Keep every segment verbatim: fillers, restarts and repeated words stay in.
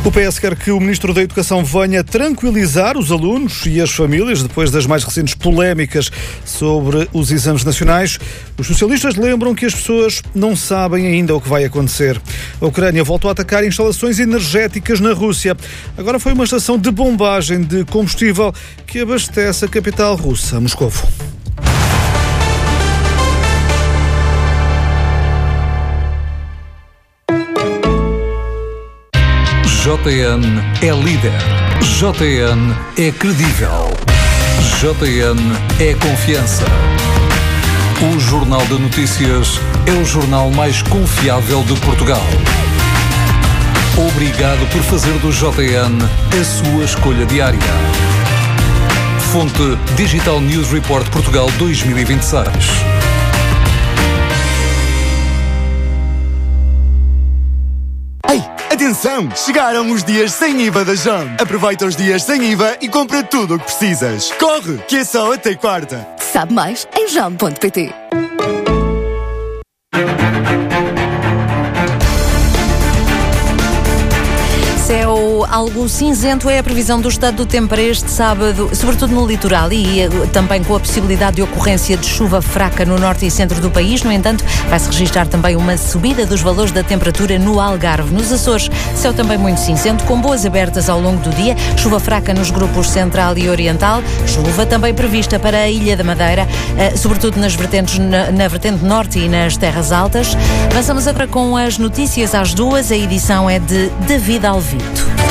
O P S quer que o Ministro da Educação venha tranquilizar os alunos e as famílias depois das mais recentes polémicas sobre os exames nacionais. Os socialistas lembram que as pessoas não sabem ainda o que vai acontecer. A Ucrânia voltou a atacar instalações energéticas na Rússia. Agora foi uma estação de bombagem de combustível que abastece a capital russa, Moscovo. J N é líder. J N é credível. J N é confiança. O Jornal de Notícias é o jornal mais confiável de Portugal. Obrigado por fazer do J N a sua escolha diária. Fonte Digital News Report Portugal dois mil e vinte e seis. Atenção! Chegaram os dias sem I V A da Jam. Aproveita os dias sem I V A e compra tudo o que precisas. Corre, que é só até quarta. Sabe mais em jam ponto pt. Céu algo cinzento é a previsão do estado do tempo para este sábado, sobretudo no litoral e também com a possibilidade de ocorrência de chuva fraca no norte e centro do país. No entanto, vai-se registrar também uma subida dos valores da temperatura no Algarve. Nos Açores, céu também muito cinzento, com boas abertas ao longo do dia, chuva fraca nos grupos central e oriental, chuva também prevista para a Ilha da Madeira, sobretudo nas vertentes, na, na vertente norte e nas terras altas. Avançamos agora com as notícias às duas. A edição é de David Alvito.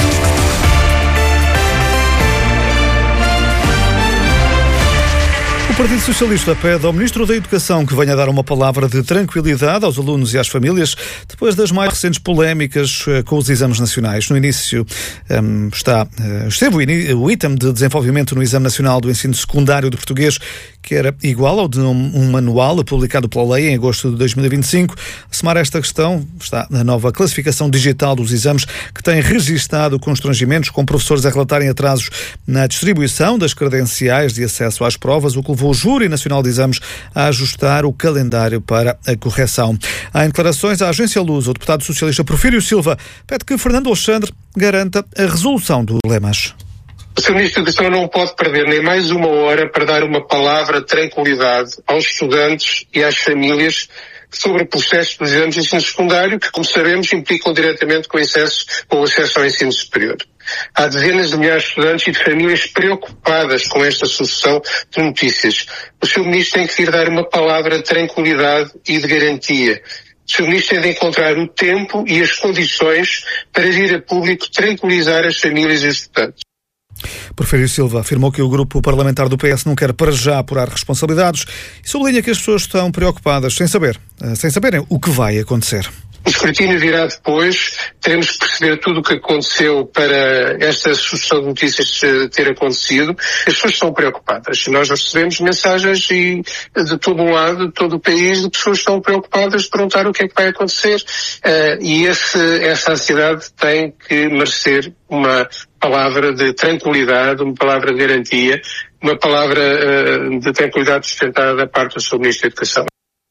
O Partido Socialista pede ao Ministro da Educação que venha dar uma palavra de tranquilidade aos alunos e às famílias depois das mais recentes polémicas com os exames nacionais. No início um, está, uh, esteve o, o item de desenvolvimento no Exame Nacional do Ensino Secundário de Português, que era igual ao de um, um manual publicado pela lei em agosto de dois mil e vinte e cinco. A somar esta questão está a nova classificação digital dos exames, que tem registado constrangimentos, com professores a relatarem atrasos na distribuição das credenciais de acesso às provas, o que levou o Júri Nacional de Exames a ajustar o calendário para a correção. Em declarações à agência Lusa, o deputado socialista Porfírio Silva pede que Fernando Alexandre garanta a resolução dos problemas. O senhor Ministro da Educação não pode perder nem mais uma hora para dar uma palavra de tranquilidade aos estudantes e às famílias sobre o processo dos exames de ensino secundário, que, como sabemos, implicam diretamente com o acesso, com o acesso ao ensino superior. Há dezenas de milhares de estudantes e de famílias preocupadas com esta sucessão de notícias. O senhor Ministro tem que vir dar uma palavra de tranquilidade e de garantia. O senhor Ministro tem de encontrar o tempo e as condições para vir a público tranquilizar as famílias e os estudantes. Porfírio Silva afirmou que o grupo parlamentar do P S não quer para já apurar responsabilidades e sublinha que as pessoas estão preocupadas sem saber, sem saberem o que vai acontecer. O escrutínio virá depois, teremos que perceber tudo o que aconteceu para esta sucessão de notícias ter acontecido. As pessoas estão preocupadas. Nós recebemos mensagens e, de todo um lado, de todo o país, de pessoas que estão preocupadas de perguntar o que é que vai acontecer. Uh, e esse, essa ansiedade tem que merecer uma palavra de tranquilidade, uma palavra de garantia, uma palavra uh, de tranquilidade sustentada da parte do senhor Ministro da Educação.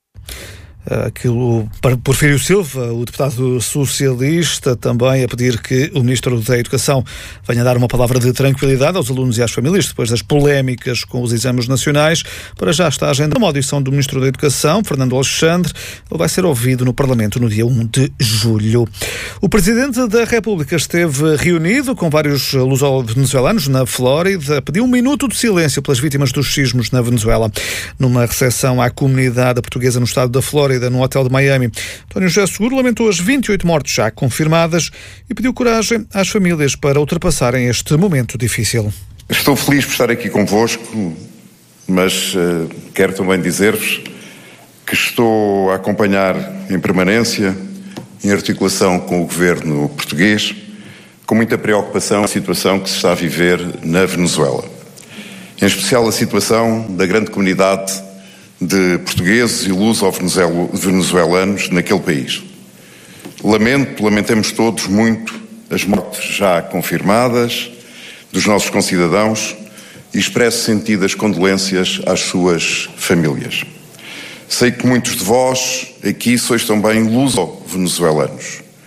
Aquilo para Porfírio Silva, o deputado socialista, também a pedir que o Ministro da Educação venha dar uma palavra de tranquilidade aos alunos e às famílias depois das polémicas com os exames nacionais. Para já está a agenda uma audição do Ministro da Educação, Fernando Alexandre. Ele vai ser ouvido no Parlamento no dia um de julho. O Presidente da República esteve reunido com vários luso-venezuelanos na Flórida, pediu um minuto de silêncio pelas vítimas dos sismos na Venezuela. Numa recepção à comunidade portuguesa no estado da Flórida, no hotel de Miami, António José Seguro lamentou as vinte e oito mortes já confirmadas e pediu coragem às famílias para ultrapassarem este momento difícil. Estou feliz por estar aqui convosco, mas uh, quero também dizer-vos que estou a acompanhar em permanência, em articulação com o governo português, com muita preocupação a situação que se está a viver na Venezuela. Em especial a situação da grande comunidade de portugueses e luso-venezuelanos naquele país. Lamento, lamentemos todos muito as mortes já confirmadas dos nossos concidadãos e expresso sentidas condolências às suas famílias. Sei que muitos de vós aqui sois também luso-venezuelanos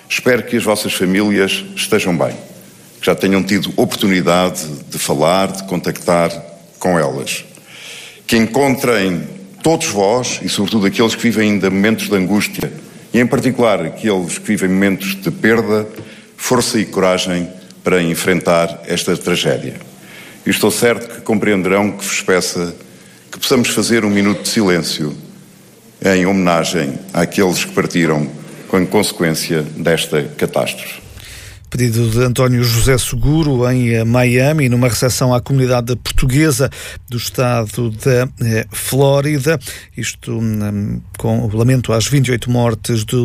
Espero que as vossas famílias estejam bem, que já tenham tido oportunidade de falar, de contactar com elas. Que encontrem todos vós, e sobretudo aqueles que vivem ainda momentos de angústia, e em particular aqueles que vivem momentos de perda, força e coragem para enfrentar esta tragédia. E estou certo que compreenderão que vos peça que possamos fazer um minuto de silêncio em homenagem àqueles que partiram com consequência desta catástrofe. Pedido de António José Seguro em Miami, numa recepção à comunidade portuguesa do estado da eh, Flórida. Isto um, com o lamento às vinte e oito mortes de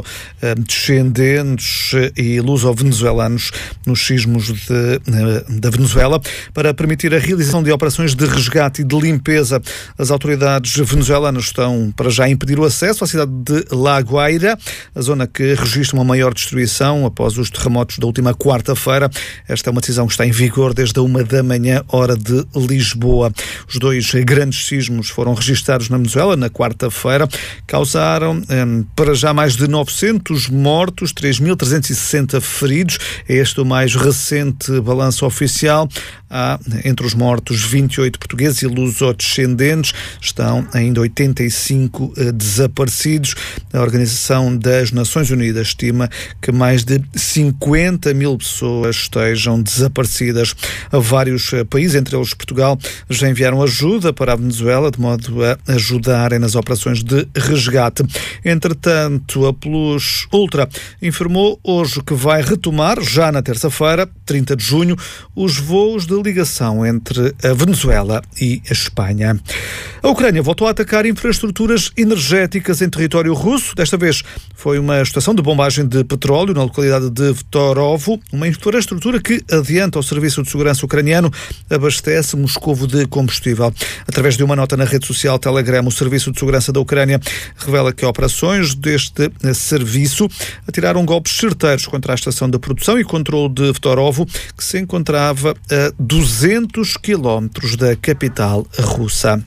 luso-descendentes e luso-venezuelanos nos sismos de, da Venezuela, para permitir a realização de operações de resgate e de limpeza. As autoridades venezuelanas estão para já a impedir o acesso à cidade de La Guaira, a zona que registra uma maior destruição após os terremotos da última quarta-feira. Esta é uma decisão que está em vigor desde a uma da manhã, hora de Lisboa. Os dois grandes sismos foram registados na Venezuela na quarta-feira. Causaram um, para já mais de novecentos mortos, três mil trezentos e sessenta feridos. É este o mais recente balanço oficial. Há entre os mortos vinte e oito portugueses e luso-descendentes. Estão ainda oitenta e cinco uh, desaparecidos. A Organização das Nações Unidas estima que mais de cinquenta mil pessoas estejam desaparecidas. Vários países, entre eles Portugal, já enviaram ajuda para a Venezuela, de modo a ajudarem nas operações de resgate. Entretanto, a Plus Ultra informou hoje que vai retomar, já na terça-feira, trinta de junho, os voos de ligação entre a Venezuela e a Espanha. A Ucrânia voltou a atacar infraestruturas energéticas em território russo. Desta vez foi uma estação de bombagem de petróleo na localidade de Torovo, uma infraestrutura que adianta ao Serviço de Segurança ucraniano, abastece Moscovo de combustível. Através de uma nota na rede social Telegram, o Serviço de Segurança da Ucrânia revela que operações deste serviço atiraram golpes certeiros contra a estação de produção e controle de Torovo, que se encontrava a duzentos quilómetros da capital russa.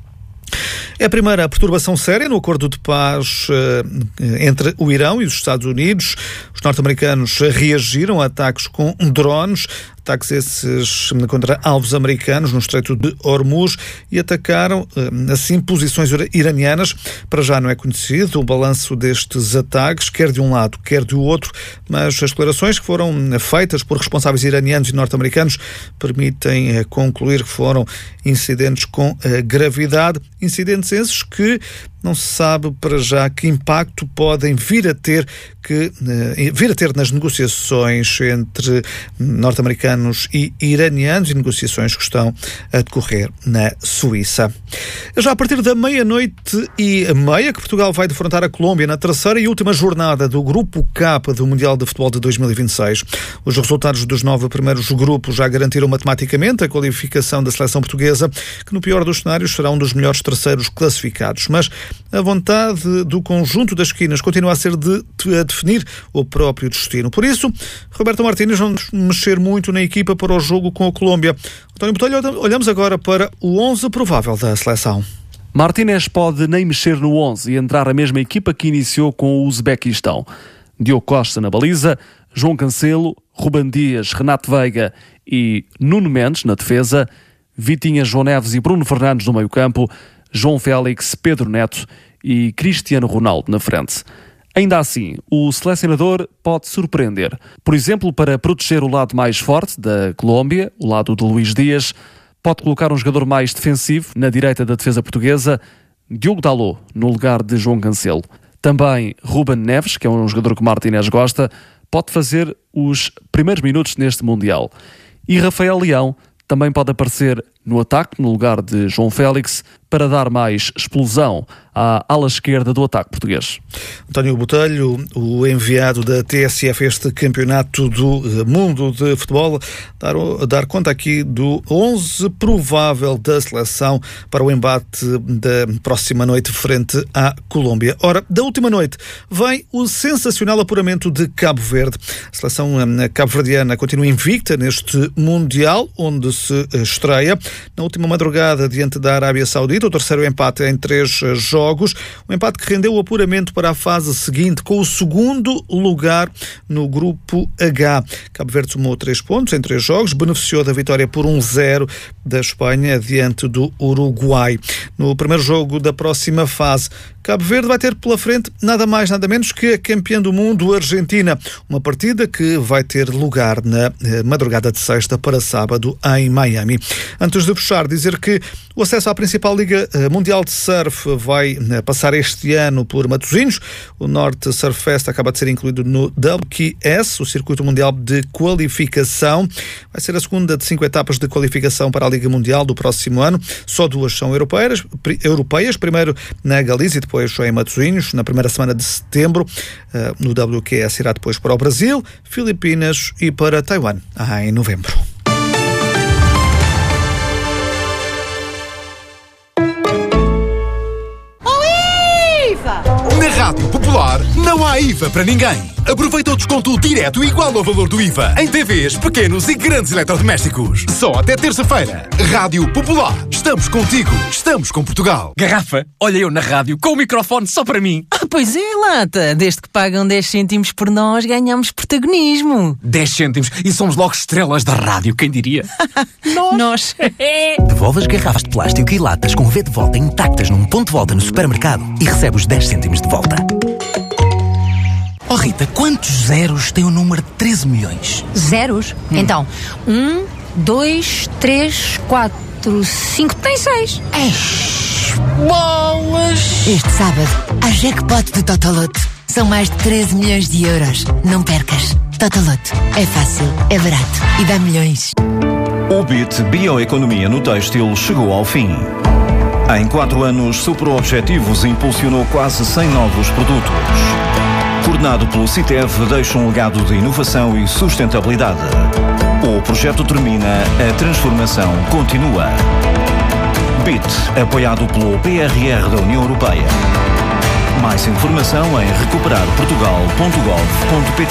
É a primeira perturbação séria no acordo de paz uh, entre o Irão e os Estados Unidos. Os norte-americanos reagiram a ataques com drones, ataques esses contra alvos americanos no Estreito de Hormuz, e atacaram assim posições iranianas. Para já não é conhecido o balanço destes ataques, quer de um lado, quer do outro, mas as declarações que foram feitas por responsáveis iranianos e norte-americanos permitem concluir que foram incidentes com gravidade, incidentes esses que não se sabe para já que impacto podem vir a ter, que, vir a ter nas negociações entre norte-americanos e iranianos, e negociações que estão a decorrer na Suíça. Já a partir da meia-noite e meia que Portugal vai defrontar a Colômbia na terceira e última jornada do Grupo K do Mundial de Futebol de dois mil e vinte e seis. Os resultados dos nove primeiros grupos já garantiram matematicamente a qualificação da seleção portuguesa, que no pior dos cenários será um dos melhores terceiros classificados. Mas a vontade do conjunto das esquinas continua a ser de, de a definir o próprio destino. Por isso, Roberto Martínez vamos mexer muito na equipa para o jogo com a Colômbia. António Botelho, olhamos agora para o onze provável da seleção. Martínez pode nem mexer no onze e entrar a mesma equipa que iniciou com o Uzbequistão. Diogo Costa na baliza, João Cancelo, Ruben Dias, Renato Veiga e Nuno Mendes na defesa, Vitinha, João Neves e Bruno Fernandes no meio-campo, João Félix, Pedro Neto e Cristiano Ronaldo na frente. Ainda assim, o selecionador pode surpreender. Por exemplo, para proteger o lado mais forte da Colômbia, o lado de Luís Dias, pode colocar um jogador mais defensivo na direita da defesa portuguesa, Diogo Dalot, no lugar de João Cancelo. Também Ruben Neves, que é um jogador que Martínez gosta, pode fazer os primeiros minutos neste Mundial. E Rafael Leão também pode aparecer no ataque, no lugar de João Félix, para dar mais explosão à ala esquerda do ataque português. António Botelho, o enviado da T S F este campeonato do mundo de futebol, dar, dar conta aqui do onze provável da seleção para o embate da próxima noite frente à Colômbia. Ora, da última noite vem o sensacional apuramento de Cabo Verde. A seleção cabo-verdiana continua invicta neste Mundial, onde se estreia. na última madrugada diante da Arábia Saudita, o terceiro empate em três jogos, um empate que rendeu o apuramento para a fase seguinte, com o segundo lugar no grupo H. Cabo Verde somou três pontos em três jogos, beneficiou da vitória por um zero da Espanha diante do Uruguai. No primeiro jogo da próxima fase, Cabo Verde vai ter pela frente nada mais, nada menos que a campeã do mundo, a Argentina. Uma partida que vai ter lugar na madrugada de sexta para sábado em Miami. Antes de fechar, dizer que o acesso à principal Liga Mundial de Surf vai passar este ano por Matosinhos. O Norte Surf Fest acaba de ser incluído no W Q S, o Circuito Mundial de Qualificação. Vai ser a segunda de cinco etapas de qualificação para a Liga Mundial do próximo ano. Só duas são europeias, europeias primeiro na Galiza e depois em Matosinhos, na primeira semana de setembro. No W Q S irá depois para o Brasil, Filipinas e para Taiwan em novembro. Na Rádio Popular não há I V A para ninguém. Aproveita o desconto direto igual ao valor do I V A em T Vs, pequenos e grandes eletrodomésticos. Só até terça-feira. Rádio Popular. Estamos contigo. Estamos com Portugal. Garrafa, olha eu na rádio com o microfone só para mim. Ah, pois é, Lata. Desde que pagam dez cêntimos por nós, ganhamos protagonismo. dez cêntimos e somos logo estrelas da rádio, quem diria? Nós. Nós. Devolve as garrafas de plástico e latas com V de volta intactas num ponto de volta no supermercado e recebe os dez cêntimos de volta. Oh Rita, quantos zeros tem o número de treze milhões? Zeros? Hum. Então, um, dois, três, quatro, cinco, tem seis. Eish, bolas! Este sábado, há jackpot de Totolote. São mais de treze milhões de euros. Não percas. Totolote. É fácil, é barato e dá milhões. O B I T Bioeconomia no Têxtil chegou ao fim. Em quatro anos, superou objetivos e impulsionou quase cem novos produtos. Coordenado pelo CITEV, deixa um legado de inovação e sustentabilidade. O projeto termina, a transformação continua. B I T, apoiado pelo P R R da União Europeia. Mais informação em recuperar portugal ponto gov ponto pt.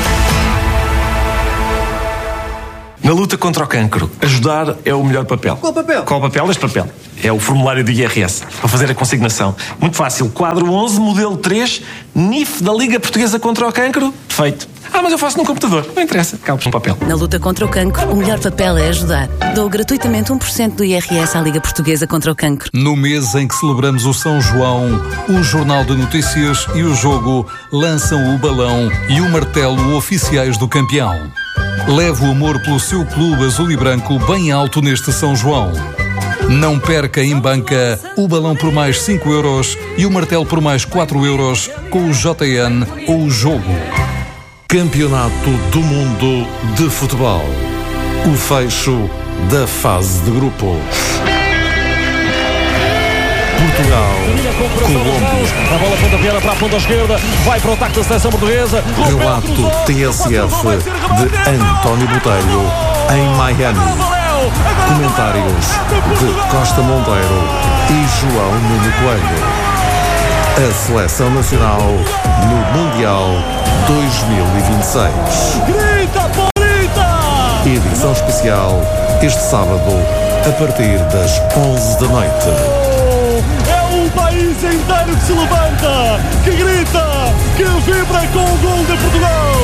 Na luta contra o cancro, ajudar é o melhor papel. Qual papel? Qual papel? Este papel. É o formulário do I R S, para fazer a consignação. Muito fácil. Quadro onze, modelo três, N I F da Liga Portuguesa contra o Cancro. Feito. Ah, mas eu faço num computador. Não interessa. Calpes um papel. Na luta contra o cancro, o melhor papel é ajudar. Dou gratuitamente um por cento do I R S à Liga Portuguesa contra o Cancro. No mês em que celebramos o São João, o Jornal de Notícias e o Jogo lançam o balão e o martelo oficiais do campeão. Leve o amor pelo seu clube azul e branco bem alto neste São João. Não perca em banca o balão por mais cinco euros e o martelo por mais quatro euros com o J N ou o Jogo. Campeonato do Mundo de Futebol. O fecho da fase de grupos. Portugal, Colômbia. A bola ponta para a ponta esquerda, vai para o ataque da seleção portuguesa. Relato T S F de António Botelho em Miami. Comentários de Costa Monteiro e João Nuno Coelho. A Seleção Nacional no Mundial dois mil e vinte e seis. Grita, Paulita! Edição especial este sábado a partir das onze da noite. É o país inteiro que se levanta, que grita, que vibra com o gol de Portugal.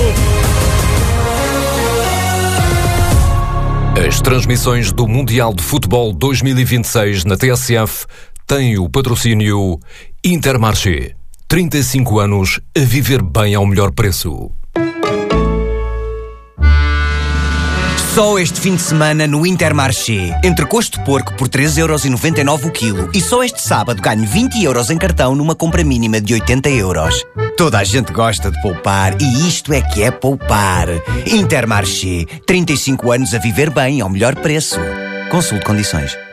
As transmissões do Mundial de Futebol dois mil e vinte e seis na T S F têm o patrocínio Intermarché. trinta e cinco anos a viver bem ao melhor preço. Só este fim de semana no Intermarché. Entrecosto de porco por três euros e noventa e nove o quilo. E só este sábado ganho vinte euros em cartão numa compra mínima de oitenta euros. Toda a gente gosta de poupar e isto é que é poupar. Intermarché. trinta e cinco anos a viver bem ao melhor preço. Consulte condições.